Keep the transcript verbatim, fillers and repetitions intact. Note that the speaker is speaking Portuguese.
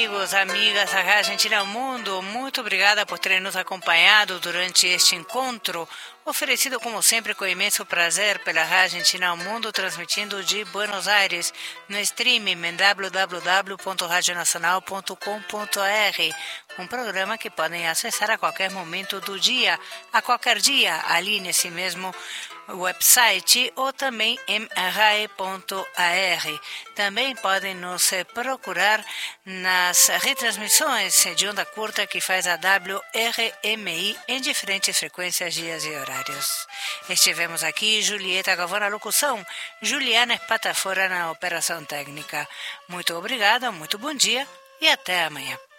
amigos, amigas da Rádio Argentina Mundo, muito obrigada por terem nos acompanhado durante este encontro, oferecido como sempre com imenso prazer pela Rádio Argentina Mundo, transmitindo de Buenos Aires, no streaming em w w w ponto radio nacional ponto com ponto r, um programa que podem acessar a qualquer momento do dia, a qualquer dia, ali nesse mesmo website ou também em rae ponto a r. Também podem nos procurar nas retransmissões de onda curta que faz a W R M I em diferentes frequências, dias e horários. Estivemos aqui Julieta Galvão na locução, Juliana Espatafora na operação técnica. Muito obrigada, muito bom dia e até amanhã.